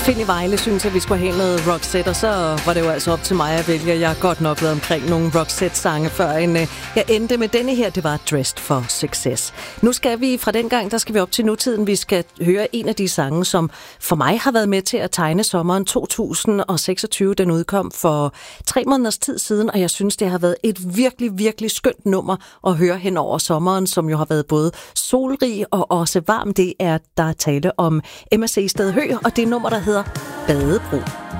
Finn i Vejle synes, at vi skulle have noget Roxette, og så var det jo altså op til mig at vælge. Jeg har godt nok været omkring nogle Roxette-sange, før jeg endte med denne her. Det var Dressed for Success. Nu skal vi fra den gang, der skal vi op til nutiden. Vi skal høre en af de sange, som for mig har været med til at tegne sommeren 2026. Den udkom for 3 måneders tid siden, og jeg synes, det har været et virkelig, virkelig skønt nummer at høre hen over sommeren, som jo har været både solrig og også varm. Det er der tale om Emma C. Stadhø, og det nummer, der hedder Badebro.